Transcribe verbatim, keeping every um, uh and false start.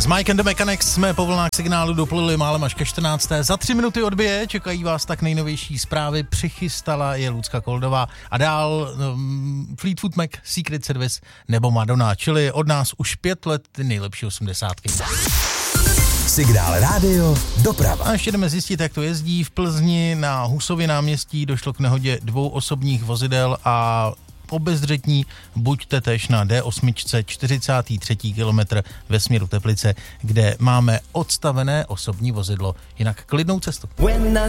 Mike and the Mechanics jsme po vlnách signálu dopluli málem až ke čtrnácté. Za tři minuty odbije, čekají vás tak nejnovější zprávy, přichystala je Lucka Koldová a dál um, Fleetwood Mac, Secret Service nebo Madonna, čili od nás už pět let ty nejlepší osmdesátky. Signál rádio, doprava. A ještě jdeme zjistit, jak to jezdí. V Plzni na Husově náměstí došlo k nehodě dvou osobních vozidel a obezřetní buďte tež na D osm čtyřicátý třetí kilometr ve směru Teplice, kde máme odstavené osobní vozidlo. Jinak klidnou cestu.